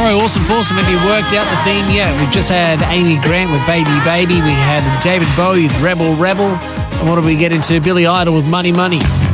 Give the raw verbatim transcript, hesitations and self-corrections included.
right, awesome, awesome. Have you worked out the theme yet? We've just had Amy Grant with Baby Baby. We had David Bowie with Rebel Rebel. And what did we get into? Billy Idol with Money Money.